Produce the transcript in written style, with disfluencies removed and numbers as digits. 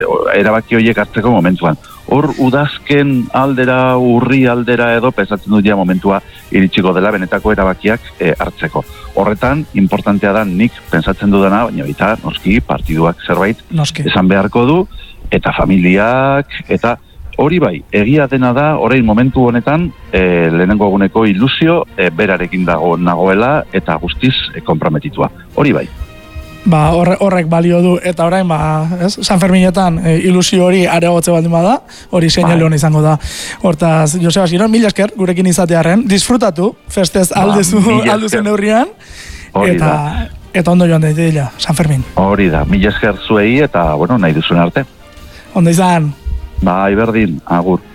erabaki horiek hartzeko momentuan. Hor udazken aldera, urri aldera edo, pesatzen dut ja momentua iritsiko dela benetako erabakiak hartzeko. Horretan, importantea da nik pensatzen dudana, baina baita, noski, partiduak zerbait esan beharko du, eta familiak, eta hori bai, egia dena da, orain momentu honetan, lehenengo eguneko ilusio, berarekin nagoela, eta guztiz konprometitua. Hori bai. Horrek balio du, eta orain, San Ferminetan ilusio hori areagotze baldin bada, hori seinale hona izango da. Hortaz, Joseba Xiron, mila esker, gurekin izatearen, disfrutatu, festez alduzen neurrian, eta ondo joan daitela, San Fermin. Hori da, mila esker zuei, eta, nahi duzuen arte. Ondo izan. Bai, berdin, agur.